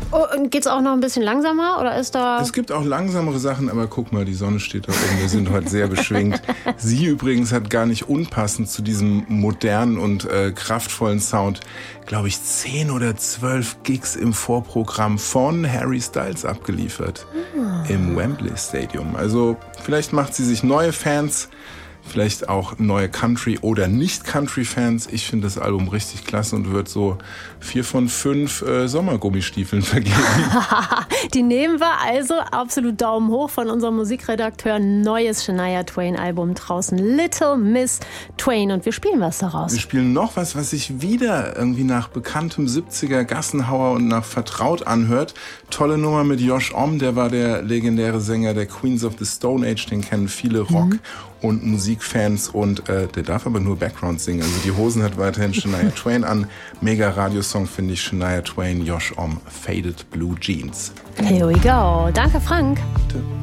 Oh, und geht's auch noch ein bisschen langsamer oder ist da... Es gibt auch langsamere Sachen, aber guck mal, die Sonne steht da oben. Wir sind heute sehr beschwingt. Sie übrigens hat gar nicht unpassend zu diesem modernen und kraftvollen Sound, glaube ich, 10 oder 12 Gigs im Vorprogramm von Harry Styles abgeliefert. Im Wembley Stadium. Also vielleicht macht sie sich neue Fans, vielleicht auch neue Country- oder Nicht-Country-Fans. Ich finde das Album richtig klasse und würde so 4 von 5 Sommergummistiefeln vergeben. Die nehmen wir also. Absolut Daumen hoch von unserem Musikredakteur. Neues Shania Twain-Album draußen. Little Miss Twain. Und wir spielen was daraus. Wir spielen noch was sich wieder irgendwie nach bekanntem 70er Gassenhauer und nach vertraut anhört. Tolle Nummer mit Josh Homme. Der war der legendäre Sänger der Queens of the Stone Age. Den kennen viele Rock- und Musikfans. Und der darf aber nur Background singen. Also die Hosen hat weiterhin Shania Twain an. Mega Radiosong finde ich. Shania Twain, Josh Homme, Faded Blue Jeans. Here we go. Danke, Frank. Bitte.